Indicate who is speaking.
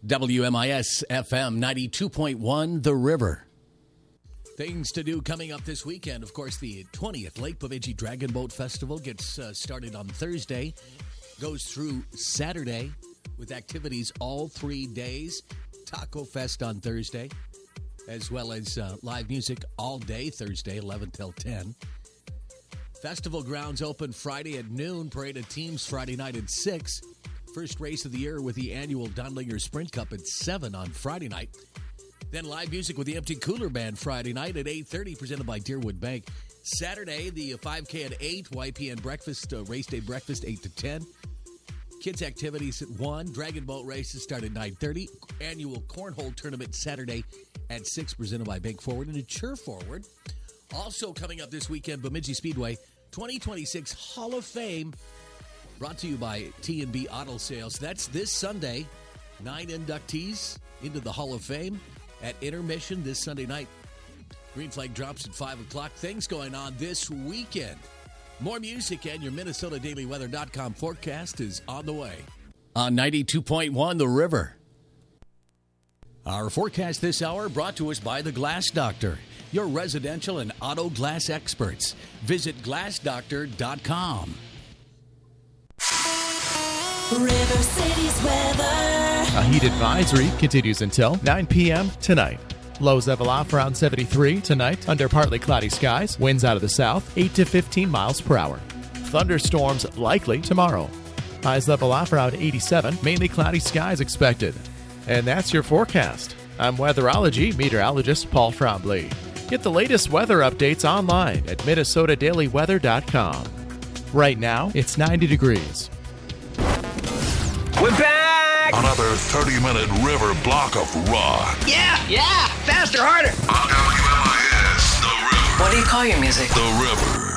Speaker 1: WMIS FM 92.1 The River. Things to do coming up this weekend. Of course, the 20th Lake Bemidji Dragon Boat Festival gets started on Thursday, goes through Saturday with activities all 3 days. Taco Fest on Thursday, as well as live music all day Thursday, 11 till 10. Festival grounds open Friday at noon. Parade of Teams Friday night at 6. First race of the year with the annual Dondlinger Sprint Cup at 7 on Friday night. Then live music with the Empty Cooler Band Friday night at 8:30, presented by Deerwood Bank. Saturday, the 5K at 8, YPN breakfast, race day breakfast, 8 to 10. Kids activities at 1. Dragon Boat races start at 9:30. Annual Cornhole Tournament Saturday at 6, presented by Bank Forward and Cheer Forward. Also coming up this weekend, Bemidji Speedway 2026 Hall of Fame, brought to you by T&B Auto Sales. That's this Sunday. 9 inductees into the Hall of Fame at intermission this Sunday night. Green flag drops at 5 o'clock. Things going on this weekend. More music and your MinnesotaDailyWeather.com forecast is on the way. On 92.1 The River. Our forecast this hour brought to us by The Glass Doctor, your residential and auto glass experts. Visit glassdoctor.com.
Speaker 2: River City's weather.
Speaker 3: A heat advisory continues until 9 p.m. tonight. Lows level off around 73 tonight under partly cloudy skies. Winds out of the south, 8 to 15 miles per hour. Thunderstorms likely tomorrow. Highs level off around 87. Mainly cloudy skies expected. And that's your forecast. I'm weatherology meteorologist Paul Frombley. Get the latest weather updates online at MinnesotaDailyWeather.com. Right now, it's 90 degrees.
Speaker 4: We're back!
Speaker 5: Another 30-minute river block of rock.
Speaker 4: Yeah! Faster, harder!
Speaker 5: On WMIS, The River.
Speaker 4: What do you call your music?
Speaker 5: The River.